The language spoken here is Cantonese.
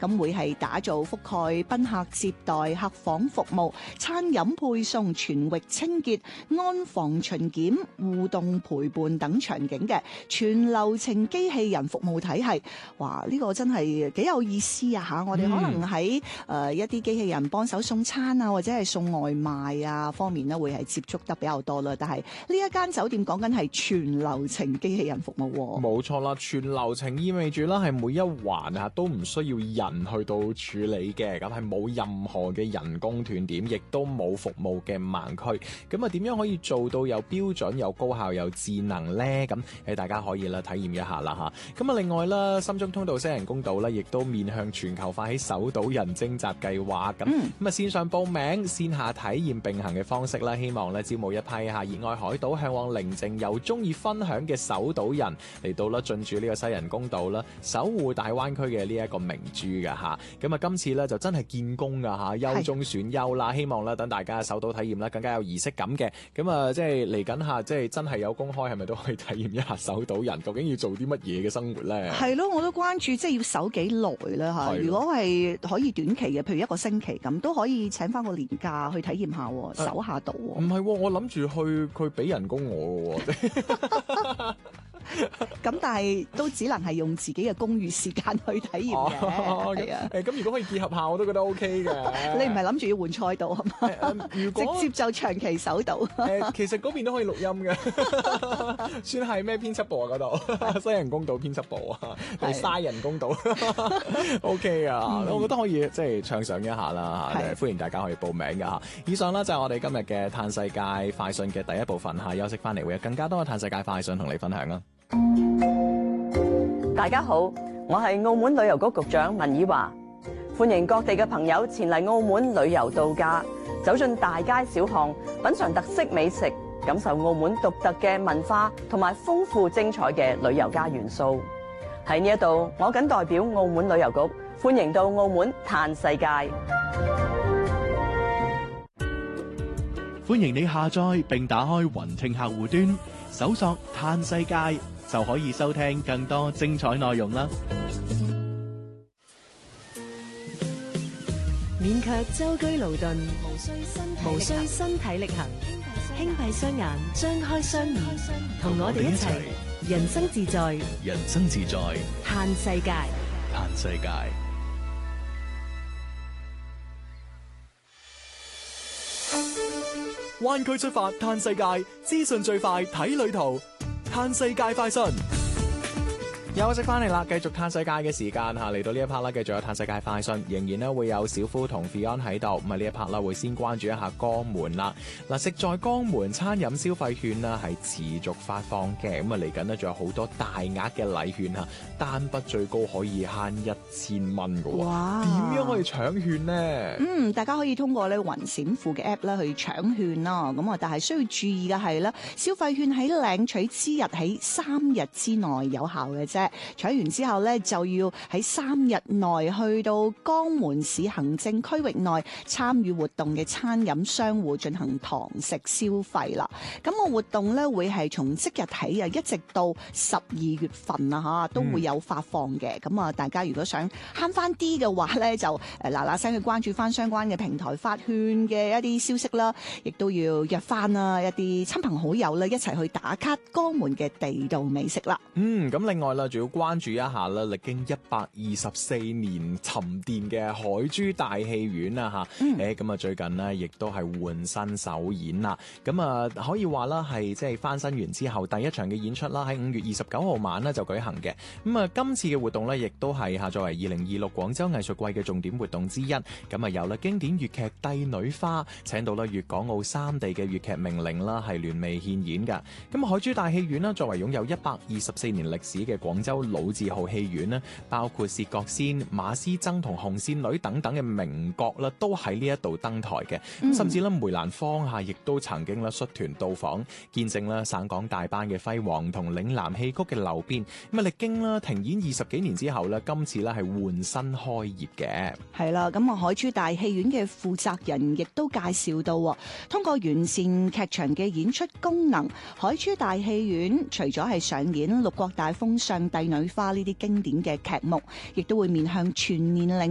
咁會係打造覆蓋賓客接待、客房服務、餐飲配送、全域清潔、安防巡檢、互動陪伴等場景嘅全流程機器人服務體系。哇！呢個真係幾有意思啊嚇！我哋可能喺一啲機器人幫手送餐啊，或者係送外賣啊方面咧，會係接觸得比較多啦。但係呢一間酒店講緊係全流程機器人服務喎。 冇錯啦，全流程意味住啦係每一環啊都唔需要人去到處理嘅，咁係冇任何嘅人工斷點，亦都冇服務嘅盲區。咁啊點樣可以做到有標準、有高效、有智能呢？咁大家可以啦體驗一下啦嚇。咁啊另外啦，深中通道西人工島咧，亦都面向全球發起首島人徵集計劃。咁啊線上報名、線下體驗並行嘅方式啦，希望咧招募一批熱愛海島、向往寧靜又中意分享嘅首島人嚟到啦進駐呢個西人工島啦，守護大灣區嘅呢一個明珠㗎嚇。咁啊今次咧就真係見功㗎嚇，優中選優啦，希望咧等大家首島體驗啦更加有儀式感嘅。咁啊即係嚟緊下，即係真係有公開，係咪都可以體驗一下首島人究竟要做啲乜嘢嘅生活咧？係咯，我都關注，即係要守幾耐啦嚇。如果係可以短期嘅，譬如一個星期咁，都可以請翻個年假去體驗下，守下島。 唔係喎，我諗住去佢俾人工我嘅喎。 咁但係都只能係用自己嘅公餘時間去體驗嘅。係啊， 咁如果可以結合下，我都覺得 OK 嘅。 你唔係諗住要換賽道係嘛？ 如果直接就長期守島。 其實嗰邊都可以錄音嘅，算係咩編輯部啊嗰度？西人工島編輯部啊，定沙人工島？OK 啊，我覺得可以即係暢想一下啦嚇，歡迎大家可以報名㗎嚇。以上啦就係我哋今日嘅嘆世界快訊嘅第一部分嚇，休息翻嚟會有更加多嘅嘆世界快訊同你分享啦。 大家好，我係澳門旅遊局局長文以華，歡迎各地嘅朋友前嚟澳門旅遊度假，走進大街小巷，品嘗特色美食，感受澳門獨特嘅文化同埋豐富精彩嘅旅遊家元素。喺呢一度，我謹代表澳門旅遊局歡迎到澳門嘆世界。 歡迎你下載並打開雲聽客戶端，搜索嘆世界，就可以收聽更多精彩內容啦。 勉強舟車勞頓，無需身體力行，輕閉雙眼，張開雙耳，同我哋一齊人生自在， 人生自在， 嘆世界， 嘆世界。灣區出發嘆世界，資訊最快睇旅途，嘆世界快訊。 休息翻嚟啦，繼續嘆世界嘅時間嚇，嚟到呢一 part 啦，繼續有嘆世界快訊，仍然咧會有小夫同 Fion 喺度，咁啊呢一 part 啦會先關注一下江門啦。嗱，食在江門餐飲消費券啦係持續發放嘅，咁啊嚟緊呢仲有好多大額嘅禮券嚇，單筆最高可以慳1000蚊嘅喎。哇！點樣可以搶券呢？ 大家可以通過咧雲閃付嘅 app 咧去搶券啦。咁啊，但係需要注意嘅係咧，消費券喺領取之日起3日之內有效嘅啫。取完之後咧，就要喺3日內去到江門市行政區域內參與活動嘅餐飲商戶進行堂食消費啦。咁個活動咧會係從即日起啊，一直到12月份啊嚇，都會有發放嘅。咁啊，大家如果想慳翻啲嘅話咧，就嗱聲去關注翻相關嘅平台發券嘅一啲消息啦，亦都要約翻啦一啲親朋好友咧一齊去打卡江門嘅地道美食啦。 咁另外啦，仲要關注一下啦，歷經124年沉澱嘅海珠大戲院啊嚇，咁啊最近呢亦都係換新首演啦，咁啊可以話啦係即係翻新完之後第一場嘅演出啦，喺5月29號晚呢就舉行嘅。咁啊今次嘅活動呢，亦都係作為2026廣州藝術季嘅重點活動之一。咁啊有啦經典粵劇《帝女花》，請到啦粵港澳3地嘅粵劇名伶啦係聯袂獻演㗎。咁海珠大戲院啦，作為擁有124年歷史嘅廣州老字號戲院咧，包括薛覺先、馬師曾同紅線女等等嘅名角啦，都喺呢一度登台嘅。甚至咧梅蘭芳亦都曾經咧率團到訪，見證啦省港大班嘅輝煌同嶺南戲曲嘅流變。咁啊歷經啦停演20幾年之後咧，今次咧係換新開業嘅。係啦，咁啊海珠大戲院嘅負責人亦都介紹到，通過完善劇場嘅演出功能，海珠大戲院除咗係上演六國大封相、帝女花呢啲經典嘅劇目，亦都會面向全年齡